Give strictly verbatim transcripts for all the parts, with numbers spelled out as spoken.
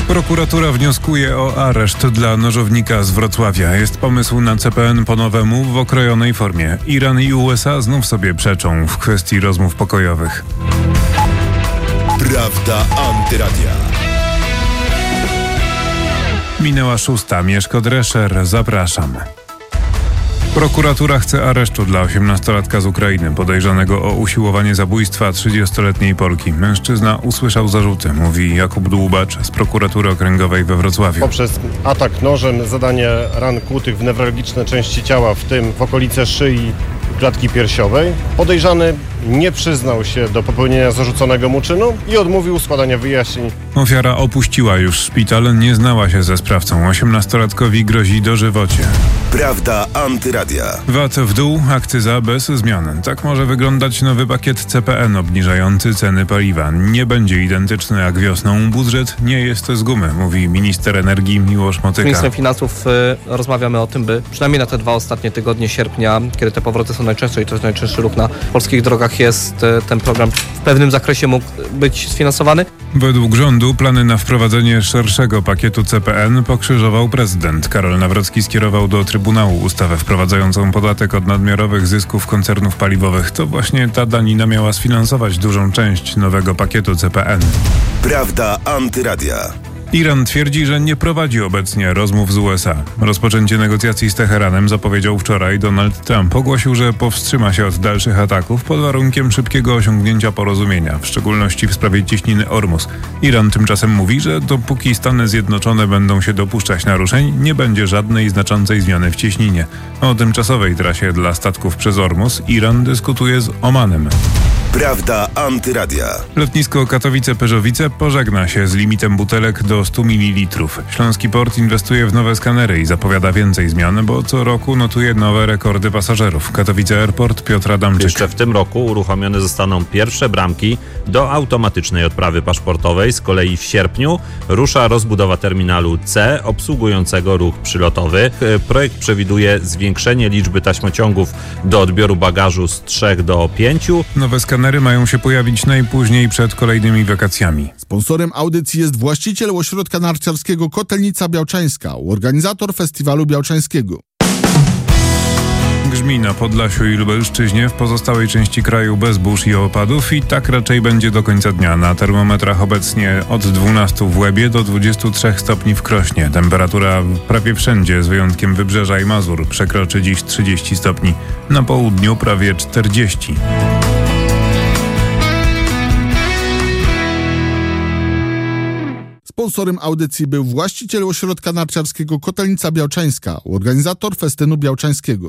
Prokuratura wnioskuje o areszt dla nożownika z Wrocławia. Jest pomysł na C P N po nowemu w okrojonej formie. Iran i U S A znów sobie przeczą w kwestii rozmów pokojowych. Prawda Antyradia. Minęła szósta. Mieszko Drescher. Zapraszam. Prokuratura chce aresztu dla osiemnastolatka z Ukrainy, podejrzanego o usiłowanie zabójstwa trzydziestoletniej Polki. Mężczyzna usłyszał zarzuty, mówi Jakub Dłubacz z prokuratury okręgowej we Wrocławiu. Poprzez atak nożem, zadanie ran kłutych w newralgiczne części ciała, w tym w okolice szyi i klatki piersiowej, podejrzany nie przyznał się do popełnienia zarzuconego mu czynu i odmówił składania wyjaśnień. Ofiara opuściła już szpital, nie znała się ze sprawcą. osiemnastolatkowi grozi dożywocie. Prawda Antyradia. V A T w dół, akcyza bez zmian. Tak może wyglądać nowy pakiet C P N obniżający ceny paliwa. Nie będzie identyczny jak wiosną. Budżet nie jest z gumy, mówi minister energii Miłosz Motyka. Z ministrem finansów y, rozmawiamy o tym, by przynajmniej na te dwa ostatnie tygodnie sierpnia, kiedy te powroty są najczęstsze i to jest najczęstszy ruch na polskich drogach, jest y, ten program w pewnym zakresie mógł być sfinansowany. Według rządu plany na wprowadzenie szerszego pakietu C P N pokrzyżował prezydent. Karol Nawrocki skierował do Trybunału ustawę wprowadzającą podatek od nadmiarowych zysków koncernów paliwowych. To właśnie ta danina miała sfinansować dużą część nowego pakietu C P N. Prawda Antyradia. Iran twierdzi, że nie prowadzi obecnie rozmów z U S A. Rozpoczęcie negocjacji z Teheranem zapowiedział wczoraj Donald Trump. Ogłosił, że powstrzyma się od dalszych ataków pod warunkiem szybkiego osiągnięcia porozumienia, w szczególności w sprawie cieśniny Ormus. Iran tymczasem mówi, że dopóki Stany Zjednoczone będą się dopuszczać naruszeń, nie będzie żadnej znaczącej zmiany w cieśninie. O tymczasowej trasie dla statków przez Ormus Iran dyskutuje z Omanem. Prawda Antyradia. Lotnisko Katowice-Pyrzowice pożegna się z limitem butelek do stu mililitrów. Śląski Port inwestuje w nowe skanery i zapowiada więcej zmian, bo co roku notuje nowe rekordy pasażerów. Katowice Airport, Piotr Adamczyk. Jeszcze w tym roku uruchomione zostaną pierwsze bramki do automatycznej odprawy paszportowej. Z kolei w sierpniu rusza rozbudowa terminalu C obsługującego ruch przylotowy. Projekt przewiduje zwiększenie liczby taśmociągów do odbioru bagażu z trzech do pięciu. Nowe skanery mają się pojawić najpóźniej przed kolejnymi wakacjami. Sponsorem audycji jest właściciel ośrodka narciarskiego Kotelnica Białczańska, organizator festiwalu białczańskiego. Grzmi na Podlasiu i Lubelszczyźnie, w pozostałej części kraju bez burz i opadów i tak raczej będzie do końca dnia. Na termometrach obecnie od dwunastu w Łebie do dwudziestu trzech stopni w Krośnie. Temperatura prawie wszędzie, z wyjątkiem Wybrzeża i Mazur, przekroczy dziś trzydzieści stopni. Na południu prawie czterdzieści. Sponsorem audycji był właściciel ośrodka narciarskiego Kotelnica Białczańska, organizator festynu białczańskiego.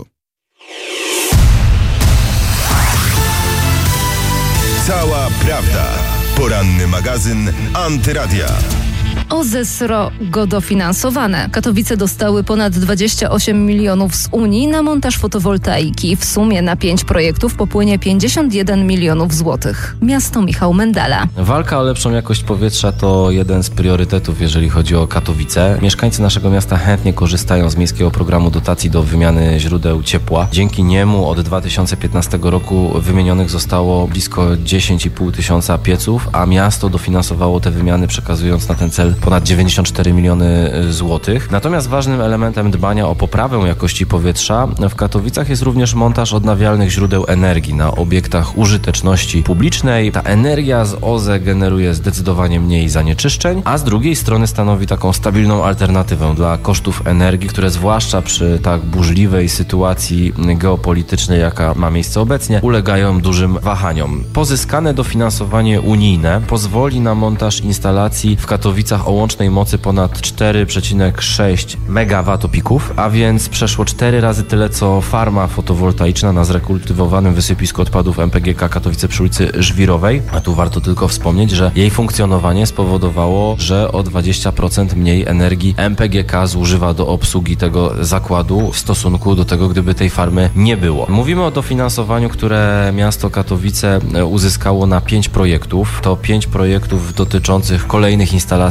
Cała prawda. Poranny magazyn Antyradia. O Z E S R O go dofinansowane. Katowice dostały ponad dwadzieścia osiem milionów z Unii na montaż fotowoltaiki. W sumie na pięć projektów popłynie pięćdziesiąt jeden milionów złotych. Miasto Michał Mendala. Walka o lepszą jakość powietrza to jeden z priorytetów, jeżeli chodzi o Katowice. Mieszkańcy naszego miasta chętnie korzystają z miejskiego programu dotacji do wymiany źródeł ciepła. Dzięki niemu od dwa tysiące piętnastego roku wymienionych zostało blisko dziesięć i pół tysiąca pieców, a miasto dofinansowało te wymiany, przekazując na ten cel ponad dziewięćdziesiąt cztery miliony złotych. Natomiast ważnym elementem dbania o poprawę jakości powietrza w Katowicach jest również montaż odnawialnych źródeł energii na obiektach użyteczności publicznej. Ta energia z O Z E generuje zdecydowanie mniej zanieczyszczeń, a z drugiej strony stanowi taką stabilną alternatywę dla kosztów energii, które zwłaszcza przy tak burzliwej sytuacji geopolitycznej, jaka ma miejsce obecnie, ulegają dużym wahaniom. Pozyskane dofinansowanie unijne pozwoli na montaż instalacji w Katowicach o łącznej mocy ponad cztery przecinek sześć megawatopików, a więc przeszło cztery razy tyle co farma fotowoltaiczna na zrekultywowanym wysypisku odpadów M P G K Katowice przy ulicy Żwirowej. A tu warto tylko wspomnieć, że jej funkcjonowanie spowodowało, że o dwadzieścia procent mniej energii M P G K zużywa do obsługi tego zakładu w stosunku do tego, gdyby tej farmy nie było. Mówimy o dofinansowaniu, które miasto Katowice uzyskało na pięć projektów. To pięć projektów dotyczących kolejnych instalacji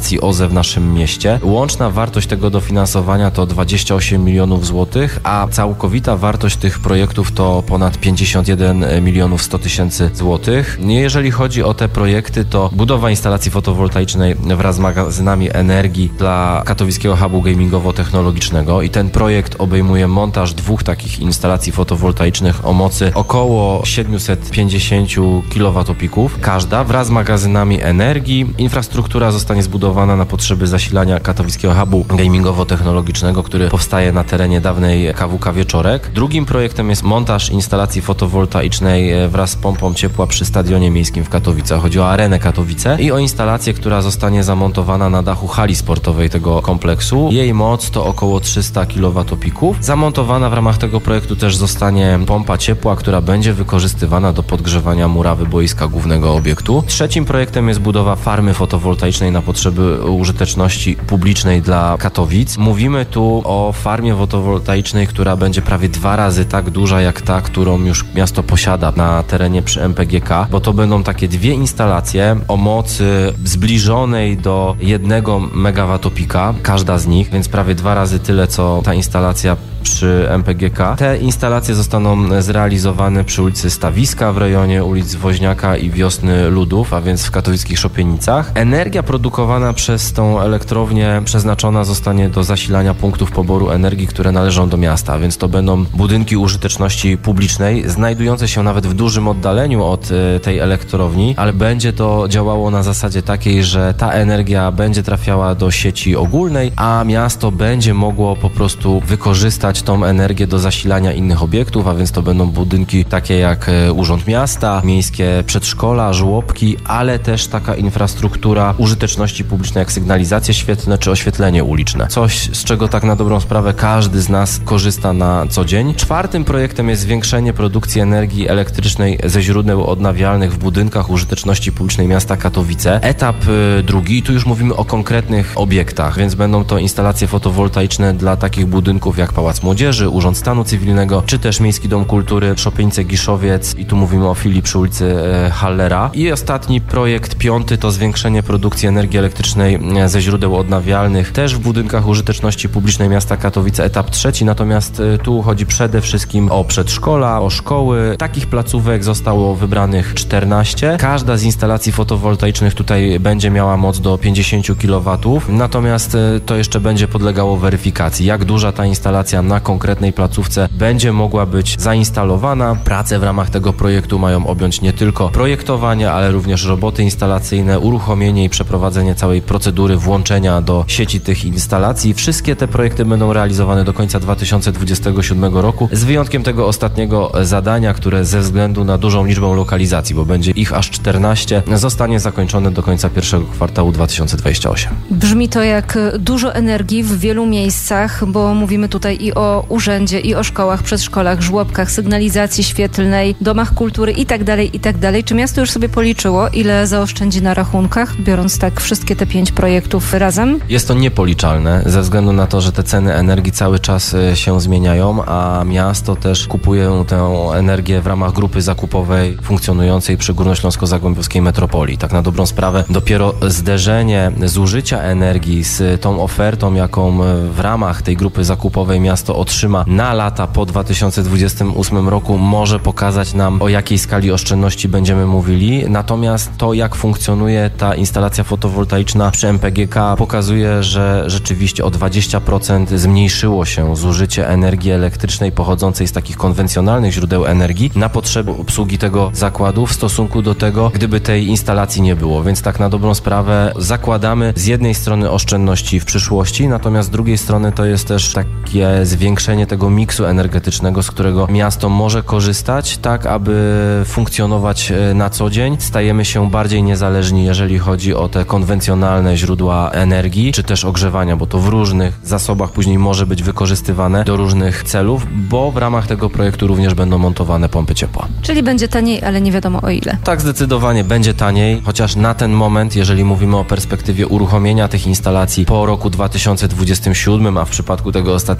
instalacji O Z E w naszym mieście. Łączna wartość tego dofinansowania to dwadzieścia osiem milionów złotych, a całkowita wartość tych projektów to ponad pięćdziesiąt jeden milionów sto tysięcy złotych. Jeżeli chodzi o te projekty, to budowa instalacji fotowoltaicznej wraz z magazynami energii dla katowickiego hubu gamingowo-technologicznego i ten projekt obejmuje montaż dwóch takich instalacji fotowoltaicznych o mocy około siedemset pięćdziesiąt kilowatopików każda wraz z magazynami energii. Infrastruktura zostanie zbudowana na potrzeby zasilania katowickiego hubu gamingowo-technologicznego, który powstaje na terenie dawnej K W K Wieczorek. Drugim projektem jest montaż instalacji fotowoltaicznej wraz z pompą ciepła przy Stadionie Miejskim w Katowicach. Chodzi o Arenę Katowice i o instalację, która zostanie zamontowana na dachu hali sportowej tego kompleksu. Jej moc to około trzysta kilowatopików. Zamontowana w ramach tego projektu też zostanie pompa ciepła, która będzie wykorzystywana do podgrzewania murawy boiska głównego obiektu. Trzecim projektem jest budowa farmy fotowoltaicznej na potrzeby użyteczności publicznej dla Katowic. Mówimy tu o farmie fotowoltaicznej, która będzie prawie dwa razy tak duża jak ta, którą już miasto posiada na terenie przy M P G K, bo to będą takie dwie instalacje o mocy zbliżonej do jednego megawatopika, każda z nich, więc prawie dwa razy tyle, co ta instalacja przy M P G K. Te instalacje zostaną zrealizowane przy ulicy Stawiska w rejonie ulic Woźniaka i Wiosny Ludów, a więc w katowickich Szopienicach. Energia produkowana przez tą elektrownię przeznaczona zostanie do zasilania punktów poboru energii, które należą do miasta, a więc to będą budynki użyteczności publicznej, znajdujące się nawet w dużym oddaleniu od y, tej elektrowni, ale będzie to działało na zasadzie takiej, że ta energia będzie trafiała do sieci ogólnej, a miasto będzie mogło po prostu wykorzystać tą energię do zasilania innych obiektów, a więc to będą budynki takie jak Urząd Miasta, miejskie przedszkola, żłobki, ale też taka infrastruktura użyteczności publicznej jak sygnalizacje świetlne czy oświetlenie uliczne. Coś, z czego tak na dobrą sprawę każdy z nas korzysta na co dzień. Czwartym projektem jest zwiększenie produkcji energii elektrycznej ze źródeł odnawialnych w budynkach użyteczności publicznej miasta Katowice. Etap y, drugi, tu już mówimy o konkretnych obiektach, więc będą to instalacje fotowoltaiczne dla takich budynków jak Pałac Młodzieży, Urząd Stanu Cywilnego, czy też Miejski Dom Kultury Szopienice-Giszowiec i tu mówimy o filii przy ulicy e, Hallera. I ostatni projekt, piąty, to zwiększenie produkcji energii elektrycznej ze źródeł odnawialnych, też w budynkach użyteczności publicznej miasta Katowice, etap trzeci, natomiast e, tu chodzi przede wszystkim o przedszkola, o szkoły. Takich placówek zostało wybranych czternaście. Każda z instalacji fotowoltaicznych tutaj będzie miała moc do pięćdziesiąt kilowatów, natomiast e, to jeszcze będzie podlegało weryfikacji, jak duża ta instalacja na konkretnej placówce będzie mogła być zainstalowana. Prace w ramach tego projektu mają objąć nie tylko projektowanie, ale również roboty instalacyjne, uruchomienie i przeprowadzenie całej procedury włączenia do sieci tych instalacji. Wszystkie te projekty będą realizowane do końca dwa tysiące dwudziestego siódmego roku, z wyjątkiem tego ostatniego zadania, które ze względu na dużą liczbę lokalizacji, bo będzie ich aż czternaście, zostanie zakończone do końca pierwszego kwartału dwa tysiące dwudziestego ósmego. Brzmi to jak dużo energii w wielu miejscach, bo mówimy tutaj i o urzędzie, i o szkołach, przedszkolach, żłobkach, sygnalizacji świetlnej, domach kultury i tak dalej, i tak dalej. Czy miasto już sobie policzyło, ile zaoszczędzi na rachunkach, biorąc tak wszystkie te pięć projektów razem? Jest to niepoliczalne, ze względu na to, że te ceny energii cały czas się zmieniają, a miasto też kupuje tę energię w ramach grupy zakupowej funkcjonującej przy Górnośląsko-Zagłębiowskiej Metropolii. Tak na dobrą sprawę dopiero zderzenie zużycia energii z tą ofertą, jaką w ramach tej grupy zakupowej miasto otrzyma na lata po dwa tysiące dwudziestym ósmym roku, może pokazać nam, o jakiej skali oszczędności będziemy mówili. Natomiast to, jak funkcjonuje ta instalacja fotowoltaiczna przy M P G K, pokazuje, że rzeczywiście o dwadzieścia procent zmniejszyło się zużycie energii elektrycznej pochodzącej z takich konwencjonalnych źródeł energii na potrzeby obsługi tego zakładu w stosunku do tego, gdyby tej instalacji nie było. Więc tak na dobrą sprawę zakładamy z jednej strony oszczędności w przyszłości, natomiast z drugiej strony to jest też takie zwiększenie tego miksu energetycznego, z którego miasto może korzystać, tak aby funkcjonować na co dzień. Stajemy się bardziej niezależni, jeżeli chodzi o te konwencjonalne źródła energii, czy też ogrzewania, bo to w różnych zasobach później może być wykorzystywane do różnych celów, bo w ramach tego projektu również będą montowane pompy ciepła. Czyli będzie taniej, ale nie wiadomo o ile. Tak, zdecydowanie będzie taniej, chociaż na ten moment, jeżeli mówimy o perspektywie uruchomienia tych instalacji po roku dwa tysiące dwudziestym siódmym, a w przypadku tego ostatniego projektu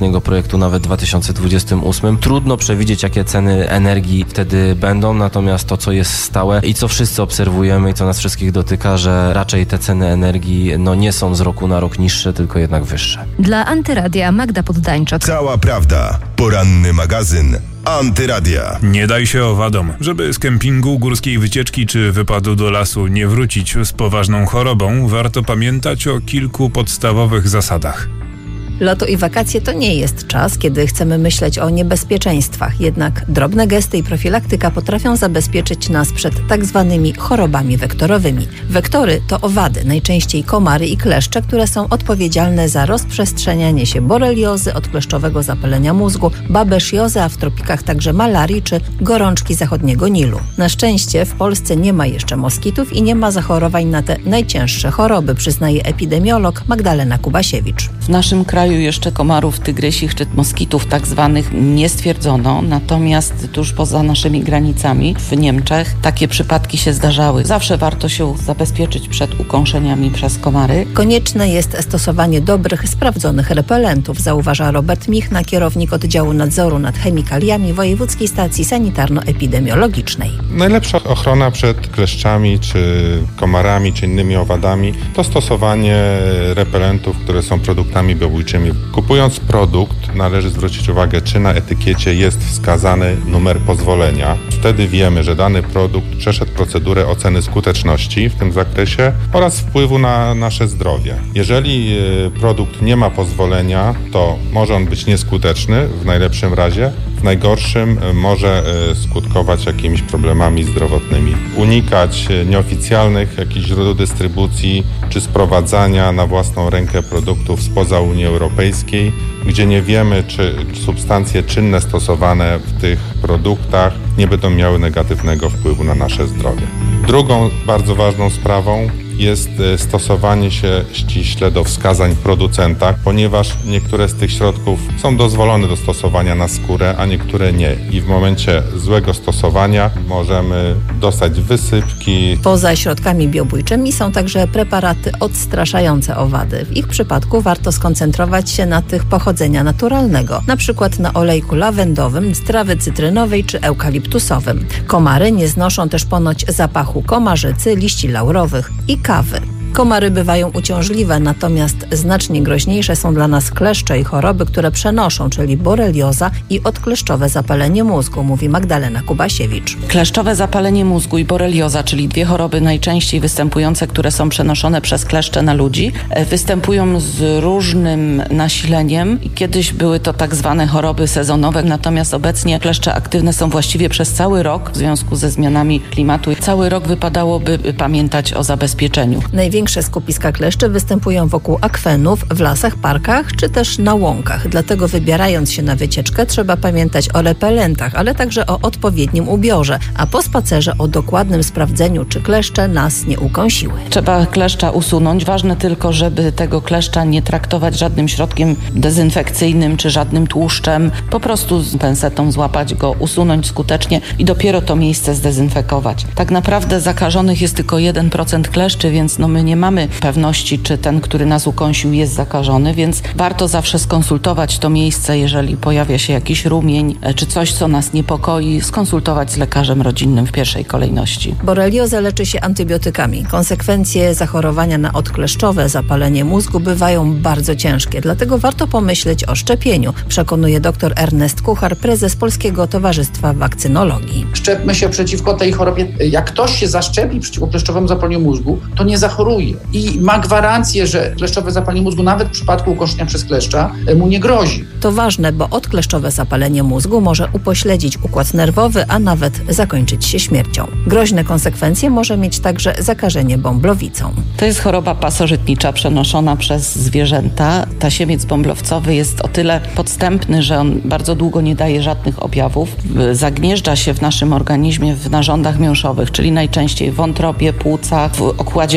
projektu nawet w dwa tysiące dwudziestym ósmym. Trudno przewidzieć, jakie ceny energii wtedy będą, natomiast to, co jest stałe i co wszyscy obserwujemy i co nas wszystkich dotyka, że raczej te ceny energii no, nie są z roku na rok niższe, tylko jednak wyższe. Dla Antyradia Magda Poddańczak. Cała prawda. Poranny magazyn Antyradia. Nie daj się owadom. Żeby z kempingu, górskiej wycieczki czy wypadu do lasu nie wrócić z poważną chorobą, warto pamiętać o kilku podstawowych zasadach. Lato i wakacje to nie jest czas, kiedy chcemy myśleć o niebezpieczeństwach. Jednak drobne gesty i profilaktyka potrafią zabezpieczyć nas przed tak zwanymi chorobami wektorowymi. Wektory to owady, najczęściej komary i kleszcze, które są odpowiedzialne za rozprzestrzenianie się boreliozy, odkleszczowego zapalenia mózgu, babesjozy, a w tropikach także malarii czy gorączki zachodniego Nilu. Na szczęście w Polsce nie ma jeszcze moskitów i nie ma zachorowań na te najcięższe choroby, przyznaje epidemiolog Magdalena Kubasiewicz. W naszym kraju jeszcze komarów tygrysich czy moskitów tak zwanych nie stwierdzono, natomiast tuż poza naszymi granicami w Niemczech takie przypadki się zdarzały. Zawsze warto się zabezpieczyć przed ukąszeniami przez komary. Konieczne jest stosowanie dobrych, sprawdzonych repelentów, zauważa Robert Michna, kierownik oddziału nadzoru nad chemikaliami Wojewódzkiej Stacji Sanitarno-Epidemiologicznej. Najlepsza ochrona przed kleszczami, czy komarami, czy innymi owadami to stosowanie repelentów, które są produktami biobójczymi. Kupując produkt, należy zwrócić uwagę, czy na etykiecie jest wskazany numer pozwolenia. Wtedy wiemy, że dany produkt przeszedł procedurę oceny skuteczności w tym zakresie oraz wpływu na nasze zdrowie. Jeżeli produkt nie ma pozwolenia, to może on być nieskuteczny w najlepszym razie, w najgorszym może skutkować jakimiś problemami zdrowotnymi. Unikać nieoficjalnych jakichś źródeł dystrybucji czy sprowadzania na własną rękę produktów spoza Unii Europejskiej, gdzie nie wiemy, czy substancje czynne stosowane w tych produktach nie będą miały negatywnego wpływu na nasze zdrowie. Drugą bardzo ważną sprawą jest stosowanie się ściśle do wskazań producenta, ponieważ niektóre z tych środków są dozwolone do stosowania na skórę, a niektóre nie. I w momencie złego stosowania możemy dostać wysypki. Poza środkami biobójczymi są także preparaty odstraszające owady. W ich przypadku warto skoncentrować się na tych pochodzenia naturalnego, na przykład na olejku lawendowym, z trawy cytrynowej czy eukaliptusowym. Komary nie znoszą też ponoć zapachu komarzycy, liści laurowych i kawy. Komary bywają uciążliwe, natomiast znacznie groźniejsze są dla nas kleszcze i choroby, które przenoszą, czyli borelioza i odkleszczowe zapalenie mózgu, mówi Magdalena Kubasiewicz. Kleszczowe zapalenie mózgu i borelioza, czyli dwie choroby najczęściej występujące, które są przenoszone przez kleszcze na ludzi, występują z różnym nasileniem. Kiedyś były to tak zwane choroby sezonowe, natomiast obecnie kleszcze aktywne są właściwie przez cały rok w związku ze zmianami klimatu. Cały rok wypadałoby pamiętać o zabezpieczeniu. Największe skupiska kleszczy występują wokół akwenów, w lasach, parkach czy też na łąkach. Dlatego wybierając się na wycieczkę trzeba pamiętać o repelentach, ale także o odpowiednim ubiorze, a po spacerze o dokładnym sprawdzeniu, czy kleszcze nas nie ukąsiły. Trzeba kleszcza usunąć. Ważne tylko, żeby tego kleszcza nie traktować żadnym środkiem dezynfekcyjnym czy żadnym tłuszczem. Po prostu z pensetą złapać go, usunąć skutecznie i dopiero to miejsce zdezynfekować. Tak naprawdę zakażonych jest tylko jeden procent kleszczy, więc no my nie mamy pewności, czy ten, który nas ukąsił, jest zakażony, więc warto zawsze skonsultować to miejsce, jeżeli pojawia się jakiś rumień, czy coś, co nas niepokoi, skonsultować z lekarzem rodzinnym w pierwszej kolejności. Boreliozę leczy się antybiotykami. Konsekwencje zachorowania na odkleszczowe zapalenie mózgu bywają bardzo ciężkie, dlatego warto pomyśleć o szczepieniu, przekonuje dr Ernest Kuchar, prezes Polskiego Towarzystwa Wakcynologii. Szczepmy się przeciwko tej chorobie. Jak ktoś się zaszczepi przeciwko kleszczowemu zapaleniu mózgu, to nie zachoruje i ma gwarancję, że kleszczowe zapalenie mózgu nawet w przypadku ukąszenia przez kleszcza mu nie grozi. To ważne, bo odkleszczowe zapalenie mózgu może upośledzić układ nerwowy, a nawet zakończyć się śmiercią. Groźne konsekwencje może mieć także zakażenie bąblowicą. To jest choroba pasożytnicza przenoszona przez zwierzęta. Tasiemiec bąblowcowy jest o tyle podstępny, że on bardzo długo nie daje żadnych objawów. Zagnieżdża się w naszym organizmie w narządach miąższowych, czyli najczęściej w wątrobie, płucach, w układzie nerwowym,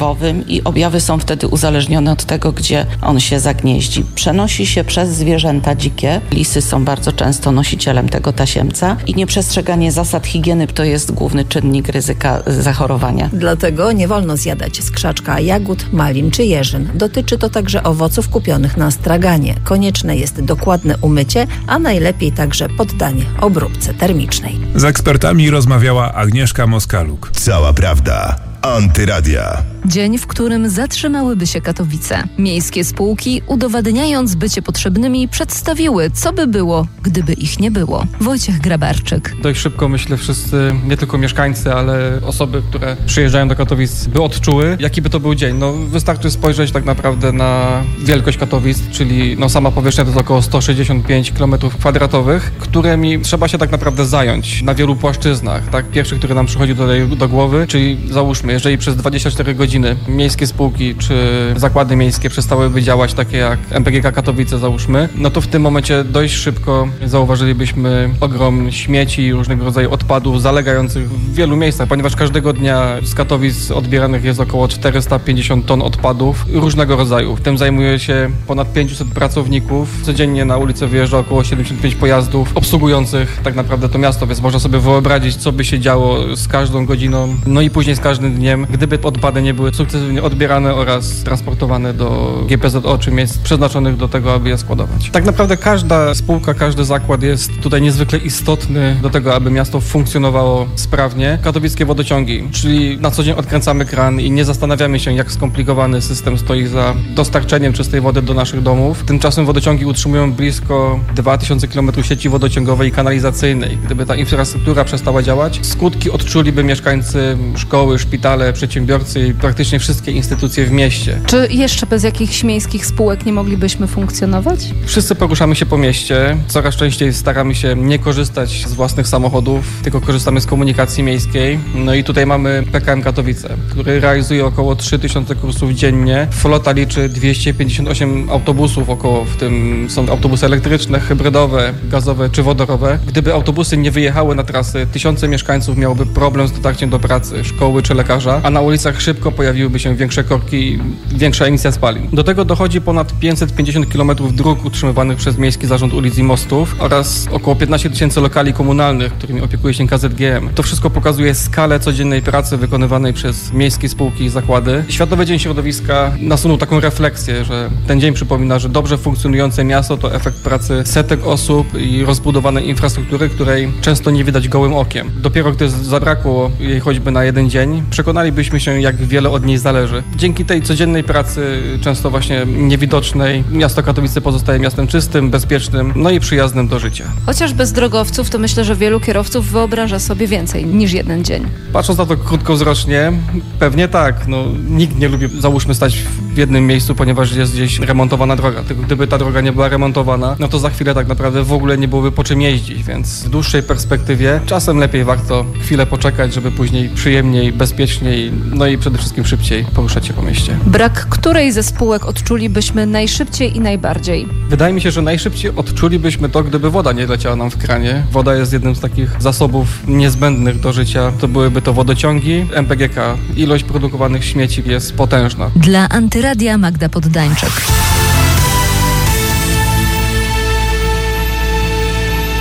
grzybowy i objawy są wtedy uzależnione od tego, gdzie on się zagnieździ. Przenosi się przez zwierzęta dzikie. Lisy są bardzo często nosicielem tego tasiemca i nieprzestrzeganie zasad higieny to jest główny czynnik ryzyka zachorowania. Dlatego nie wolno zjadać z krzaczka jagód, malin czy jeżyn. Dotyczy to także owoców kupionych na straganie. Konieczne jest dokładne umycie, a najlepiej także poddanie obróbce termicznej. Z ekspertami rozmawiała Agnieszka Moskaluk. Cała prawda. Antyradia. Dzień, w którym zatrzymałyby się Katowice. Miejskie spółki, udowadniając bycie potrzebnymi, przedstawiły, co by było, gdyby ich nie było. Wojciech Grabarczyk. Dość szybko, myślę, wszyscy, nie tylko mieszkańcy, ale osoby, które przyjeżdżają do Katowic, by odczuły, jaki by to był dzień. No, wystarczy spojrzeć tak naprawdę na wielkość Katowic, czyli no, sama powierzchnia to jest około sto sześćdziesiąt pięć kilometrów kwadratowych, którymi trzeba się tak naprawdę zająć na wielu płaszczyznach. Tak? Pierwszy, który nam przychodzi tutaj do głowy, czyli załóżmy, jeżeli przez dwadzieścia cztery godziny miejskie spółki czy zakłady miejskie przestałyby działać, takie jak M P G K Katowice załóżmy, no to w tym momencie dość szybko zauważylibyśmy ogrom śmieci i różnego rodzaju odpadów zalegających w wielu miejscach, ponieważ każdego dnia z Katowic odbieranych jest około czterysta pięćdziesiąt ton odpadów różnego rodzaju. W tym zajmuje się ponad pięćset pracowników. Codziennie na ulicę wyjeżdża około siedemdziesiąt pięć pojazdów obsługujących tak naprawdę to miasto, więc można sobie wyobrazić, co by się działo z każdą godziną, no i później z każdym dniem, gdyby odpady nie były sukcesywnie odbierane oraz transportowane do G P Z O czy miejsc przeznaczonych do tego, aby je składować. Tak naprawdę każda spółka, każdy zakład jest tutaj niezwykle istotny do tego, aby miasto funkcjonowało sprawnie. Katowickie wodociągi, czyli na co dzień odkręcamy kran i nie zastanawiamy się, jak skomplikowany system stoi za dostarczeniem czystej wody do naszych domów. Tymczasem wodociągi utrzymują blisko dwa tysiące kilometrów sieci wodociągowej i kanalizacyjnej. Gdyby ta infrastruktura przestała działać, skutki odczuliby mieszkańcy, szkoły, szpitale, przedsiębiorcy i praktycznie wszystkie instytucje w mieście. Czy jeszcze bez jakichś miejskich spółek nie moglibyśmy funkcjonować? Wszyscy poruszamy się po mieście. Coraz częściej staramy się nie korzystać z własnych samochodów, tylko korzystamy z komunikacji miejskiej. No i tutaj mamy P K M Katowice, który realizuje około trzy tysiące kursów dziennie. Flota liczy dwieście pięćdziesiąt osiem autobusów około, w tym są autobusy elektryczne, hybrydowe, gazowe czy wodorowe. Gdyby autobusy nie wyjechały na trasy, tysiące mieszkańców miałoby problem z dotarciem do pracy, szkoły czy lekarza, a na ulicach szybko pojawiłyby się większe korki, większa emisja spalin. Do tego dochodzi ponad pięćset pięćdziesiąt kilometrów dróg utrzymywanych przez Miejski Zarząd Ulic i Mostów oraz około piętnaście tysięcy lokali komunalnych, którymi opiekuje się K Z G M. To wszystko pokazuje skalę codziennej pracy wykonywanej przez miejskie spółki i zakłady. Światowy Dzień Środowiska nasunął taką refleksję, że ten dzień przypomina, że dobrze funkcjonujące miasto to efekt pracy setek osób i rozbudowanej infrastruktury, której często nie widać gołym okiem. Dopiero gdy zabrakło jej choćby na jeden dzień, przekonalibyśmy się, jak wiele od niej zależy. Dzięki tej codziennej pracy, często właśnie niewidocznej, miasto Katowice pozostaje miastem czystym, bezpiecznym, no i przyjaznym do życia. Chociaż bez drogowców, to myślę, że wielu kierowców wyobraża sobie więcej niż jeden dzień. Patrząc na to krótkowzrocznie, pewnie tak. No, nikt nie lubi, załóżmy, stać w jednym miejscu, ponieważ jest gdzieś remontowana droga. Tylko gdyby ta droga nie była remontowana, no to za chwilę tak naprawdę w ogóle nie byłoby po czym jeździć, więc w dłuższej perspektywie czasem lepiej warto chwilę poczekać, żeby później przyjemniej, bezpieczniej, no i przede wszystkim szybciej poruszać się po mieście. Brak której ze spółek odczulibyśmy najszybciej i najbardziej? Wydaje mi się, że najszybciej odczulibyśmy to, gdyby woda nie leciała nam w kranie. Woda jest jednym z takich zasobów niezbędnych do życia. To byłyby to wodociągi, M P G K. Ilość produkowanych śmieci jest potężna. Dla Antyradia Magda Poddańczyk.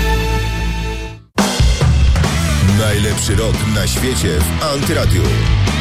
Najlepszy rok na świecie w Antyradiu.